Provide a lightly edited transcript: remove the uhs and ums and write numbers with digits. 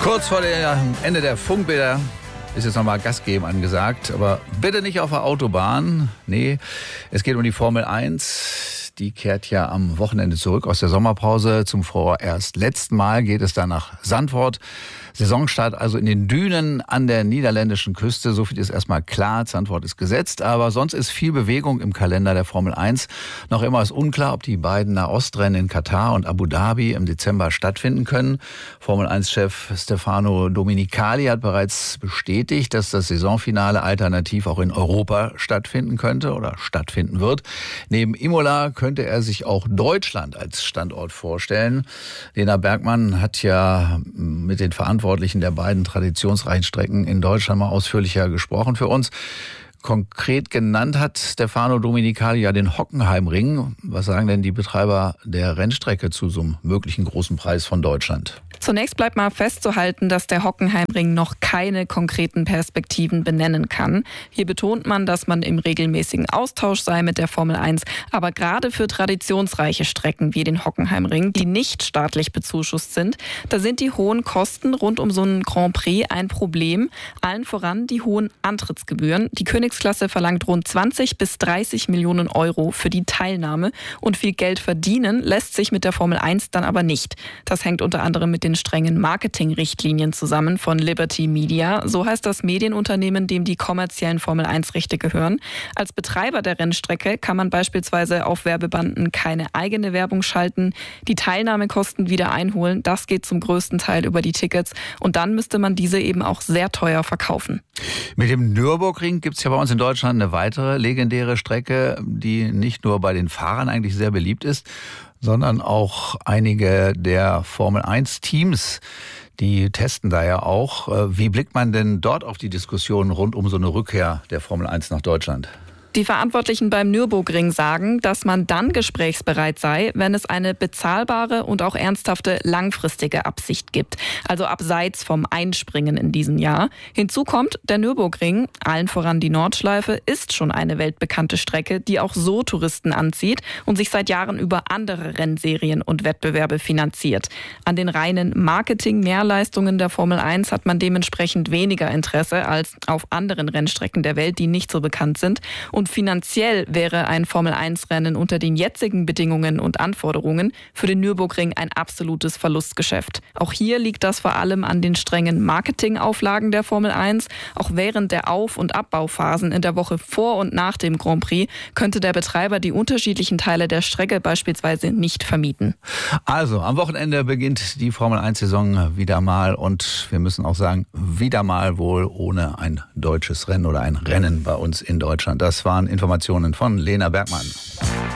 Kurz vor dem Ende der Funkbilder ist jetzt nochmal Gas geben angesagt. Aber bitte nicht auf der Autobahn. Nee, es geht um die Formel 1. Die kehrt ja am Wochenende zurück aus der Sommerpause. Zum vorerst letzten Mal geht es dann nach Zandvoort. Saisonstart also in den Dünen an der niederländischen Küste. So viel ist erstmal klar. Zandvoort ist gesetzt. Aber sonst ist viel Bewegung im Kalender der Formel 1. Noch immer ist unklar, ob die beiden Nahostrennen in Katar und Abu Dhabi im Dezember stattfinden können. Formel 1-Chef Stefano Domenicali hat bereits bestätigt, dass das Saisonfinale alternativ auch in Europa stattfinden könnte oder stattfinden wird. Neben Imola könnte er sich auch Deutschland als Standort vorstellen. Lena Bergmann hat ja mit den Verantwortlichen der beiden traditionsreichen Strecken in Deutschland mal ausführlicher gesprochen für uns. Konkret genannt hat Stefano Domenicali ja den Hockenheimring. Was sagen denn die Betreiber der Rennstrecke zu so einem möglichen großen Preis von Deutschland? Zunächst bleibt mal festzuhalten, dass der Hockenheimring noch keine konkreten Perspektiven benennen kann. Hier betont man, dass man im regelmäßigen Austausch sei mit der Formel 1. Aber gerade für traditionsreiche Strecken wie den Hockenheimring, die nicht staatlich bezuschusst sind, da sind die hohen Kosten rund um so einen Grand Prix ein Problem. Allen voran die hohen Antrittsgebühren. Die Königsklasse verlangt rund 20 bis 30 Millionen Euro für die Teilnahme. Und viel Geld verdienen lässt sich mit der Formel 1 dann aber nicht. Das hängt unter anderem mit den strengen Marketingrichtlinien zusammen von Liberty Media. So heißt das Medienunternehmen, dem die kommerziellen Formel-1-Rechte gehören. Als Betreiber der Rennstrecke kann man beispielsweise auf Werbebanden keine eigene Werbung schalten, die Teilnahmekosten wieder einholen. Das geht zum größten Teil über die Tickets. Und dann müsste man diese eben auch sehr teuer verkaufen. Mit dem Nürburgring gibt es ja bei uns in Deutschland eine weitere legendäre Strecke, die nicht nur bei den Fahrern eigentlich sehr beliebt ist, sondern auch einige der Formel-1-Teams, die testen da ja auch. Wie blickt man denn dort auf die Diskussion rund um so eine Rückkehr der Formel 1 nach Deutschland? Die Verantwortlichen beim Nürburgring sagen, dass man dann gesprächsbereit sei, wenn es eine bezahlbare und auch ernsthafte langfristige Absicht gibt. Also abseits vom Einspringen in diesem Jahr. Hinzu kommt, der Nürburgring, allen voran die Nordschleife, ist schon eine weltbekannte Strecke, die auch so Touristen anzieht und sich seit Jahren über andere Rennserien und Wettbewerbe finanziert. An den reinen Marketing-Mehrleistungen der Formel 1 hat man dementsprechend weniger Interesse als auf anderen Rennstrecken der Welt, die nicht so bekannt sind. Und finanziell wäre ein Formel-1-Rennen unter den jetzigen Bedingungen und Anforderungen für den Nürburgring ein absolutes Verlustgeschäft. Auch hier liegt das vor allem an den strengen Marketingauflagen der Formel 1. Auch während der Auf- und Abbauphasen in der Woche vor und nach dem Grand Prix könnte der Betreiber die unterschiedlichen Teile der Strecke beispielsweise nicht vermieten. Also, am Wochenende beginnt die Formel-1-Saison wieder mal und wir müssen auch sagen, wieder mal wohl ohne ein deutsches Rennen oder ein Rennen bei uns in Deutschland. Das waren Informationen von Lena Bergmann.